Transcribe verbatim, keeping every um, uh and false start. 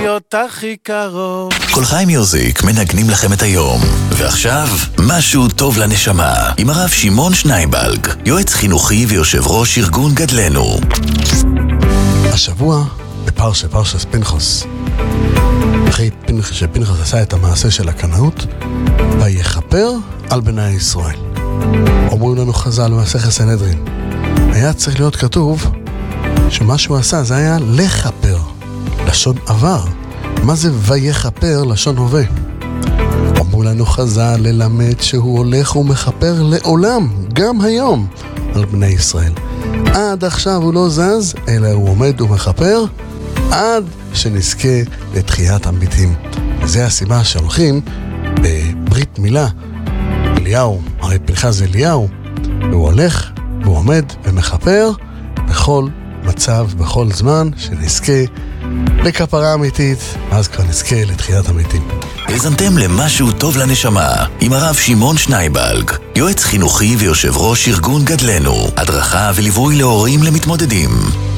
להיות הכי קרוב. כל חי מיוזיק מנגנים לכם את היום. ועכשיו, משהו טוב לנשמה, עם הרב שמעון שנייבלג, יועץ חינוכי ויושב ראש ארגון גדלנו. השבוע בפרשה, פרשת פנחס. אחרי שפנחס עשה את המעשה של הקנאות, ויכפר על בני ישראל. אומרים לנו חז"ל במסכת סנהדרין, היה צריך להיות כתוב שמה שהוא עשה זה היה לכפר, לשון עבר. מה זה ויכפר לשון הווה? אמרו לנו חז"ל ללמד שהוא הולך ומכפר לעולם, גם היום, על בני ישראל. עד עכשיו הוא לא זז, אלא הוא עומד ומכפר עד שנזכה לתחיית המתים. וזה הסיבה שהולכים בברית מילה. אליהו, הרי פנחס זה אליהו, והוא הולך והוא עומד ומכפר בכל מצב, בכל זמן, שנזכה לכפרה אמיתית, אז כבר נזכה לתחיית המתים. האזנתם למשהו טוב לנשמה, עם הרב שמעון שנייבלג, יועץ חינוכי ויושב ראש ארגון גדלנו, הדרכה וליווי להורים למתמודדים.